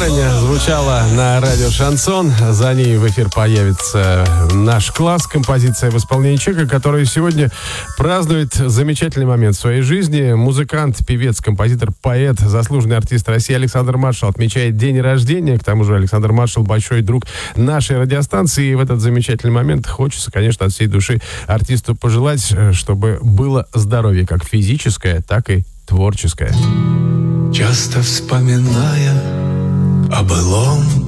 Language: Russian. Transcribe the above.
«Грань» звучала на радио «Шансон». За ней в эфир появится «Наш класс», композиция в исполнении человека, который сегодня празднует замечательный момент в своей жизни. Музыкант, певец, композитор, поэт, заслуженный артист России Александр Маршал отмечает день рождения. К тому же Александр Маршал большой друг нашей радиостанции. И в этот замечательный момент хочется, конечно, от всей души артисту пожелать, чтобы было здоровье как физическое, так и творческое. Часто вспоминая о былом